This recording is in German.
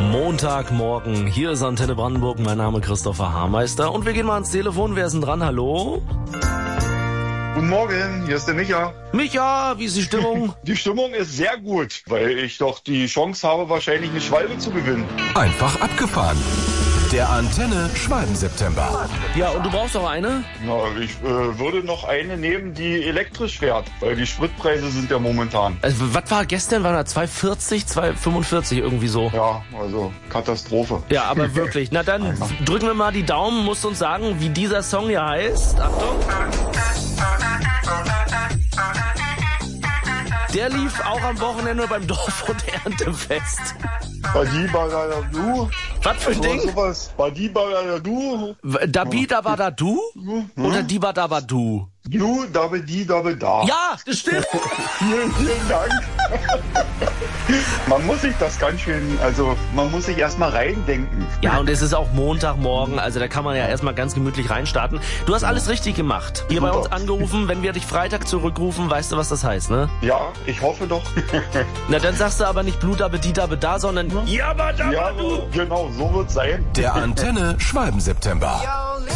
Montagmorgen, hier ist Antenne Brandenburg, mein Name Christopher Haarmeister und wir gehen mal ans Telefon. Wer ist denn dran? Hallo? Guten Morgen, hier ist der Micha. Micha, wie ist die Stimmung? Die Stimmung ist sehr gut, weil ich doch die Chance habe, wahrscheinlich eine Schwalbe zu gewinnen. Einfach abgefahren. Der Antenne Schwalben-September. Ja, und du brauchst auch eine? Na, ich würde noch eine nehmen, die elektrisch fährt, weil die Spritpreise sind ja momentan. Also, was war gestern? War da 2,40, 2,45 irgendwie so? Ja, also Katastrophe. Ja, aber wirklich. Na dann drücken wir mal die Daumen, musst uns sagen, wie dieser Song hier heißt. Achtung. Der lief auch am Wochenende beim Dorf- und Erntefest. Badi Badadu. Was für ein Ding? Sowas. Badi Badadu. Dabi da war da du? Oder die war da war du? Du, dabedi, dabeda. Ja, das stimmt. Vielen Dank. Man muss sich das ganz schön, also man muss sich erstmal reindenken. Ja, und es ist auch Montagmorgen, also da kann man ja erstmal ganz gemütlich reinstarten. Du hast alles richtig gemacht. Hier bei uns angerufen, wenn wir dich Freitag zurückrufen, weißt du, was das heißt, ne? Ja, ich hoffe doch. Na, dann sagst du aber nicht Blutabedida, sondern Ja, genau, so wird's sein. Der Antenne Schwalben-September.